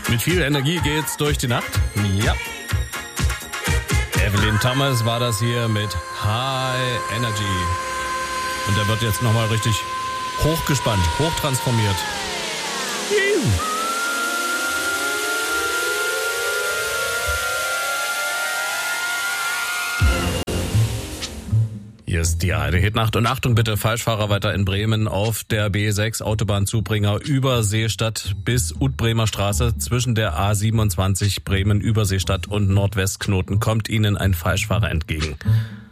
Mit viel Energie geht's durch die Nacht. Ja. Evelyn Thomas war das hier mit High Energy. Und der wird jetzt nochmal richtig hochgespannt, hochtransformiert. Hier ist die Heide Hitnacht und Achtung bitte, Falschfahrer weiter in Bremen auf der B6 Autobahnzubringer über Seestadt bis Utbremer Straße zwischen der A27 Bremen Überseestadt und Nordwestknoten kommt Ihnen ein Falschfahrer entgegen.